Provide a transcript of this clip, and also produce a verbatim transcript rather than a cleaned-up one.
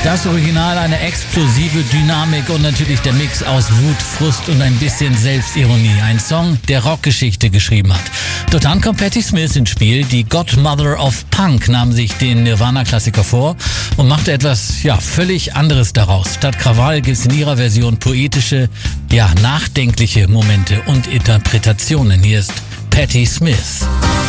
Das Original, eine explosive Dynamik und natürlich der Mix aus Wut, Frust und ein bisschen Selbstironie. Ein Song, der Rockgeschichte geschrieben hat. Doch dann kommt Patti Smith ins Spiel. Die Godmother of Punk nahm sich den Nirvana-Klassiker vor und machte etwas, ja, völlig anderes daraus. Statt Krawall gibt's in ihrer Version poetische, ja, nachdenkliche Momente und Interpretationen. Hier ist Patti Smith.